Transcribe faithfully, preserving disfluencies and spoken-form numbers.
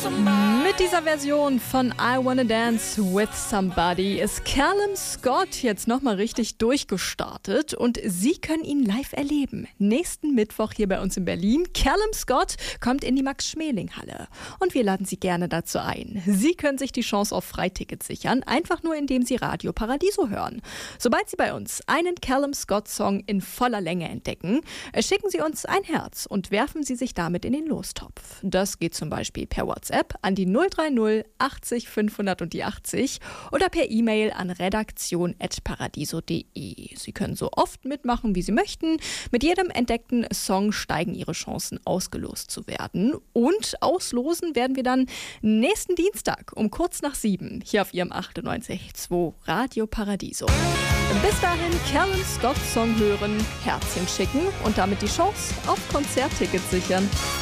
Mit dieser Version von I Wanna Dance with Somebody ist Callum Scott jetzt nochmal richtig durchgestartet und Sie können ihn live erleben. Nächsten Mittwoch hier bei uns in Berlin. Callum Scott kommt in die Max-Schmeling-Halle und wir laden Sie gerne dazu ein. Sie können sich die Chance auf Freitickets sichern, einfach nur indem Sie Radio Paradiso hören. Sobald Sie bei uns einen Callum Scott-Song in voller Länge entdecken, schicken Sie uns ein Herz und werfen Sie sich damit in den Lostopf. Das geht zum Beispiel per WhatsApp an die null drei null achtzig fünfhundert und die achtzig oder per E-Mail an redaktion at paradiso punkt de. Sie können so oft mitmachen, wie Sie möchten. Mit jedem entdeckten Song steigen Ihre Chancen, ausgelost zu werden. Und auslosen werden wir dann nächsten Dienstag um kurz nach sieben hier auf Ihrem achtundneunzig Komma zwei Radio Paradiso. Bis dahin Callum Scott Song hören, Herzchen schicken und damit die Chance auf Konzerttickets sichern.